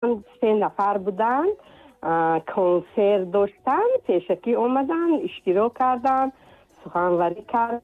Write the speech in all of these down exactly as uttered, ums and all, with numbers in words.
سه نفر بودن، کنسرت داشتن، پیشکی اومدن، اشتراک کردن، سخنوری کردن.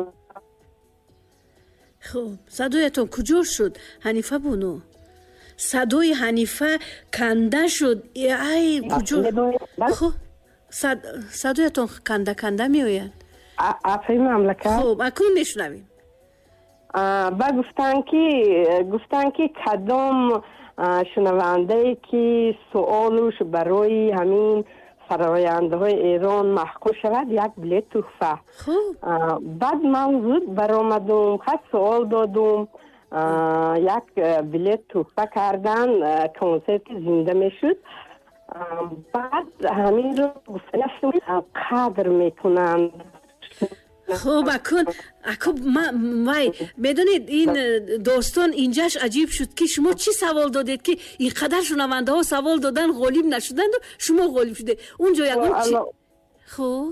خب صدایتون کجا شد حنیفه بونو؟ صدای حنیفه کنده شد. ای کجا؟ خب صد... صدایتون کنده کنده می آید. افری مملکت. خب اکنون میشنویم. با گفتن که گفتن که کدام شنونده که سوالش برای همین سراینده های ایران محقق شود یک بلیت تحفه. خب بعد من زود برآمدم، خود سوال دادم، یک بلیت تحفه کردن، کنسرت زنده میشد. بعد همین رو گفتن قدر میکنن. خب اکن اکن وای میدونید این دوستان اینجاش عجیب شد که شما چی سوال دادید که اینقدر شنونده ها سوال دادن غالب نشدند و شما غالب شده اونجا یکون چی؟ خب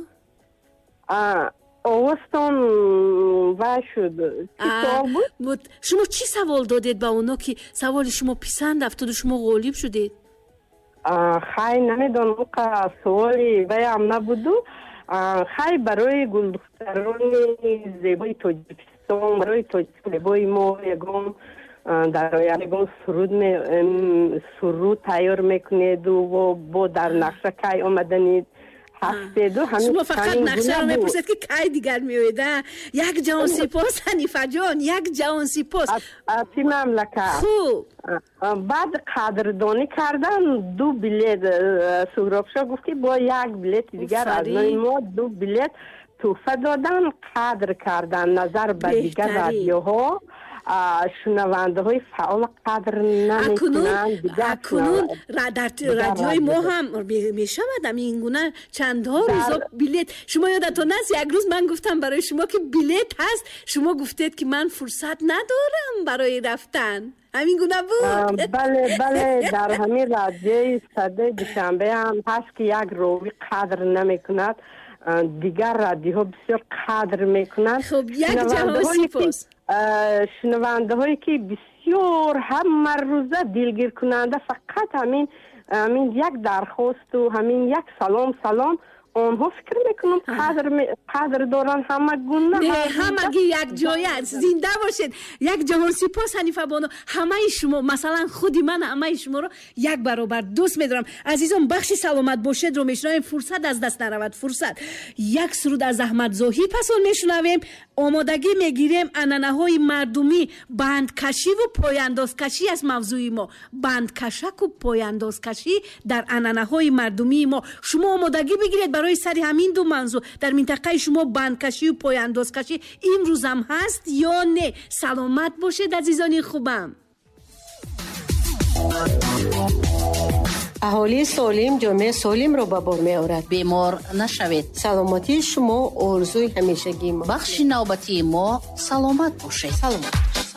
اوستان وای شد چی سوال بود؟ شما چی سوال دادید با اونا که سوال شما پسند افتاد و شما غالب شدید؟ خیلی نمیدونم که سوالی ویم نبودو. خیلی برای گلدختران زیبای تاجیکستان، برای تاجیکستان زیبای ما یکم در یکم سرود می سرود تیار میکنید و با در نقشه کی آمدنید هستید و همین شما فقط نقشه رو میپرسید که کی دیگر میویده. یک جهان سپاس حنیفه جان، یک جهان سپاس. از این مملکت. خوب بعد قدردانی کردن، دو بلیت سهرابشا گفت که با یک بلیت دیگر از ما دو بلیت تحفه دادن. قدر کردن نظر به دیگر رادیوها، شنونده های فعال قدر نمیکنن. اکنون در رادیوی ما هم میشود این گونه چند ها روزا بلیت. شما یادتون است یک روز من گفتم برای شما که بلیت هست، شما گفتید که من فرصت ندارم برای رفتن. همین گونه بود. بله بله در همین رادیوی صدای دوشنبه هم هست که یک روی قدر نمیکند، دیگر رادیوها بسیار قدر میکنند. خب یک جهان سپاس. شنونده هایی که بسیار همه روزه دلگیر کننده، فقط همین همین یک درخواست و همین یک سلام سلام آنها فکر میکنم قدر می... قدر دارن همه گونه. نه همگی یک جای است. زنده باشید. یک جهان سپاس حنیفه بانو. همه شما مثلا خودی من همه شما رو یک برابر دوست میدارم. عزیزان بخش سلامت باشید رو میشنویم، فرصت از دست نرود. فرصت یک سرود از احمد زاهی پسول میشنویم. آمادگی میگیریم انانه های مردمی، بندکشی و پایانداز کشی از موضوع ما. بندکشک و پایانداز کشی در انانه های مردمی ما. شما آمادگی بگیرید برای سر همین دو موضوع. در منطقه شما بندکشی و پایانداز کشی امروز هم هست یا نه؟ سلامت باشید عزیزان خوبم. اهالی سالم جامعه سالم رو به بار می آورد. بیمار نشوید. سلامتی شما آرزوی همیشگی ما. بخش نوبتی ما سلامت باشید. سلامت.